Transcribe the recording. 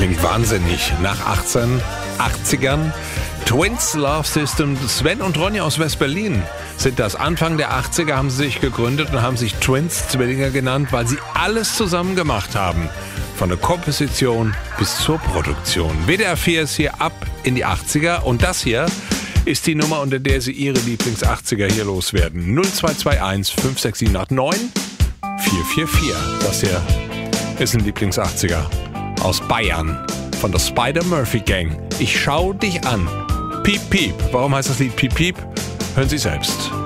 klingt wahnsinnig. Nach 80ern. Twins Love System. Sven und Ronja aus West-Berlin sind das. Anfang der 80er haben sie sich gegründet und haben sich Twins-Zwillinge genannt, weil sie alles zusammen gemacht haben. Von der Komposition bis zur Produktion. WDR 4 ist hier ab in die 80er und das hier ist die Nummer, unter der Sie Ihre Lieblings-80er hier loswerden. 0221 56789 444. Das hier ist ein Lieblings-80er aus Bayern von der Spider-Murphy Gang. Ich schau dich an. Piep, piep. Warum heißt das Lied Piep, piep? Hören Sie selbst.